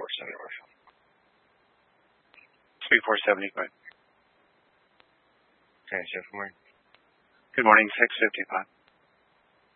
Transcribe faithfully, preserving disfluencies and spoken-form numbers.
four seventy-five. three four seventy-five. Okay, Jeff Moore. Good morning, six fifty-five.